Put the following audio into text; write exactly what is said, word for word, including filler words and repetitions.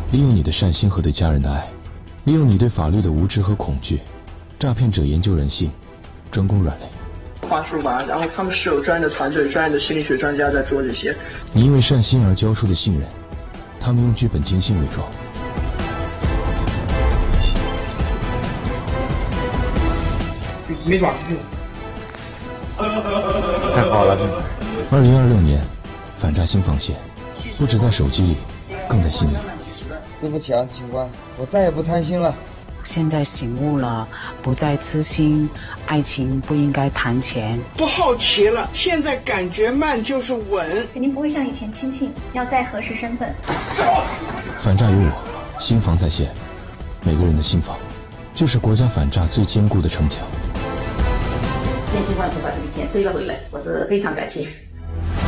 利用你的善心和对家人的爱，利用你对法律的无知和恐惧，诈骗者研究人性，专攻软肋。 话术吧，然后他们是有专业的团队、专业的心理学专家在做这些。 你因为善心而交出的信任，他们用剧本精心伪装。 没抓住。 太好了， 二零二六年，反诈新防线，不止在手机里，更在心里。 对不起啊，警官，我再也不贪心了。 现在醒悟了，不再痴心，爱情不应该谈钱。 不好奇了，现在感觉慢就是稳。 肯定不会像以前轻信，要再核实身份。 反诈有我，心防在线，每个人的心防，就是国家反诈最坚固的城墙。 千辛万苦把这个钱追了回来，我是非常感谢。